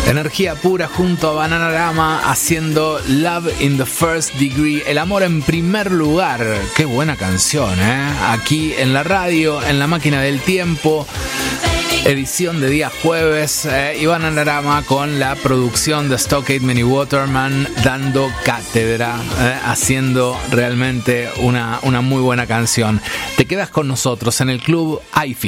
Energía pura junto a Bananarama haciendo Love in the First Degree, el amor en primer lugar. Qué buena canción, ¿eh? Aquí en la radio, en la máquina del tiempo. Edición de día jueves, y Bananarama con la producción de Stockade Mini Waterman dando cátedra, haciendo realmente una muy buena canción. Te quedas con nosotros en el Club IFI.